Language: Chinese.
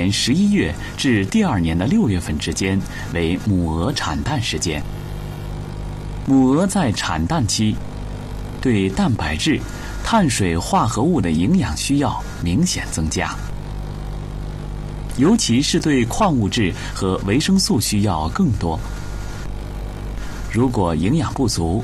年11月至第2年的6月份之间为母鹅产蛋时间。母鹅在产蛋期对蛋白质、碳水化合物的营养需要明显增加，尤其是对矿物质和维生素需要更多。如果营养不足，